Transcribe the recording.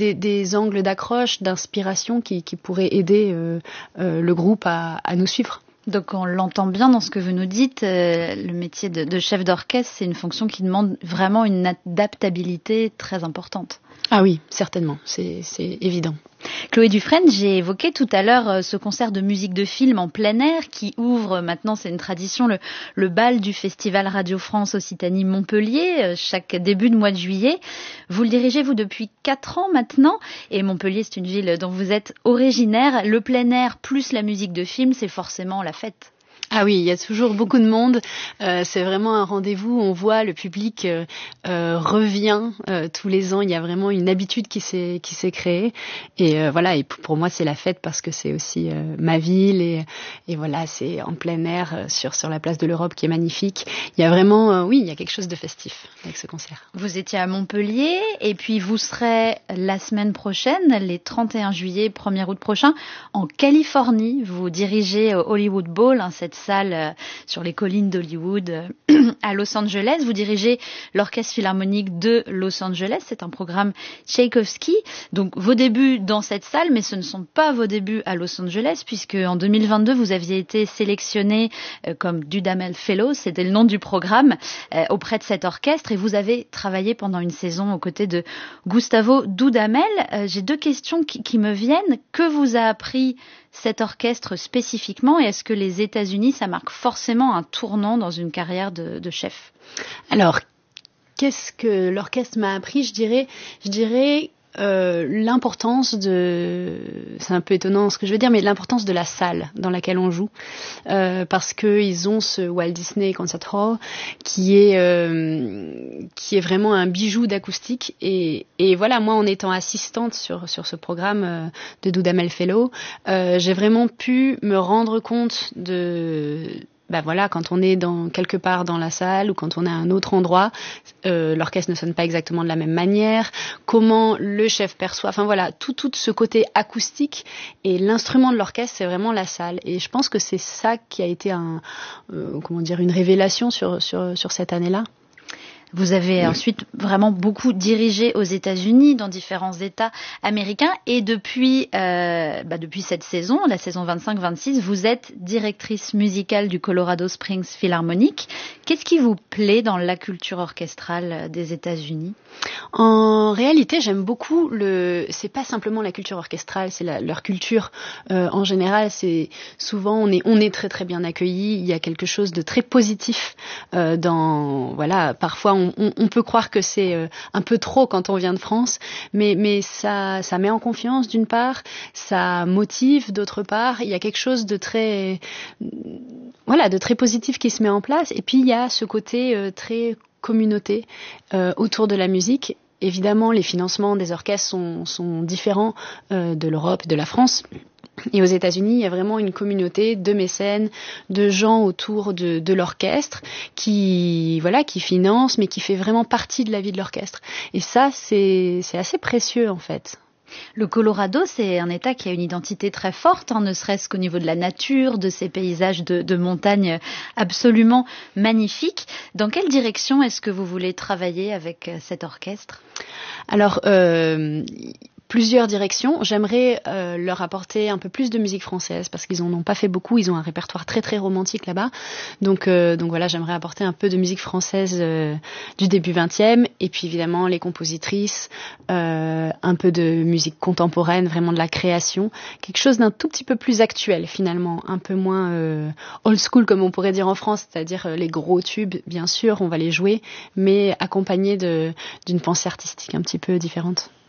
des angles d'accroche, d'inspiration qui pourraient aider le groupe à nous suivre. Donc on l'entend bien dans ce que vous nous dites, le métier de chef d'orchestre, c'est une fonction qui demande vraiment une adaptabilité très importante. Ah oui, certainement, c'est évident. Chloé Dufresne, j'ai évoqué tout à l'heure ce concert de musique de film en plein air qui ouvre, maintenant c'est une tradition, le bal du Festival Radio France Occitanie Montpellier, chaque début de mois de juillet. Vous le dirigez, vous, depuis 4 ans maintenant, et Montpellier, c'est une ville dont vous êtes originaire. Le plein air plus la musique de film, c'est forcément la fête. Ah oui, il y a toujours beaucoup de monde. C'est vraiment un rendez-vous. On voit le public revient tous les ans. Il y a vraiment une habitude qui s'est créée. Et voilà. Et pour moi, c'est la fête parce que c'est aussi ma ville et voilà, c'est en plein air sur la place de l'Europe qui est magnifique. Il y a vraiment, oui, il y a quelque chose de festif avec ce concert. Vous étiez à Montpellier et puis vous serez la semaine prochaine, les 31 juillet, 1er août prochain, en Californie. Vous dirigez Hollywood Bowl, cette salle sur les collines d'Hollywood à Los Angeles. Vous dirigez l'Orchestre Philharmonique de Los Angeles. C'est un programme Tchaïkovski. Donc vos débuts dans cette salle, mais ce ne sont pas vos débuts à Los Angeles, puisque en 2022, vous aviez été sélectionné comme Dudamel Fellow, c'était le nom du programme, auprès de cet orchestre, et vous avez travaillé pendant une saison aux côtés de Gustavo Dudamel. J'ai 2 questions qui me viennent. Que vous a appris cet orchestre spécifiquement, et est-ce que les États-Unis, ça marque forcément un tournant dans une carrière de chef? Alors, qu'est-ce que l'orchestre m'a appris? Je dirais l'importance c'est un peu étonnant ce que je veux dire, mais l'importance de la salle dans laquelle on joue, parce que ils ont ce Walt Disney Concert Hall qui est vraiment un bijou d'acoustique et voilà, moi en étant assistante sur ce programme de Dudamel Fellow, j'ai vraiment pu me rendre compte voilà, quand on est quelque part dans la salle ou quand on est à un autre endroit, l'orchestre ne sonne pas exactement de la même manière, comment le chef perçoit, enfin voilà, tout ce côté acoustique, et l'instrument de l'orchestre, c'est vraiment la salle. Et je pense que c'est ça qui a été une révélation sur cette année-là. Vous avez ensuite vraiment beaucoup dirigé aux États-Unis, dans différents États américains, et depuis cette saison, la saison 25-26, vous êtes directrice musicale du Colorado Springs Philharmonic. Qu'est-ce qui vous plaît dans la culture orchestrale des États-Unis? En réalité, j'aime beaucoup c'est pas simplement la culture orchestrale, c'est leur culture en général. C'est souvent on est très très bien accueillis. Il y a quelque chose de très positif parfois on peut croire que c'est un peu trop quand on vient de France, mais ça met en confiance d'une part, ça motive d'autre part. Il y a quelque chose de très positif qui se met en place. Et puis il y a ce côté très communauté autour de la musique. Évidemment, les financements des orchestres sont différents de l'Europe et de la France. Et aux États-Unis, il y a vraiment une communauté de mécènes, de gens autour de l'orchestre qui financent, mais qui fait vraiment partie de la vie de l'orchestre. Et ça, c'est assez précieux en fait. Le Colorado, c'est un État qui a une identité très forte, ne serait-ce qu'au niveau de la nature, de ces paysages de montagne absolument magnifiques. Dans quelle direction est-ce que vous voulez travailler avec cet orchestre? Alors, plusieurs directions. J'aimerais leur apporter un peu plus de musique française parce qu'ils en ont pas fait beaucoup. Ils ont un répertoire très très romantique là-bas. Donc voilà, j'aimerais apporter un peu de musique française du début 20e, et puis évidemment les compositrices, un peu de musique contemporaine, vraiment de la création, quelque chose d'un tout petit peu plus actuel finalement, un peu moins old school comme on pourrait dire en France, c'est-à-dire les gros tubes, bien sûr, on va les jouer, mais accompagnés d'une pensée artistique un petit peu différente.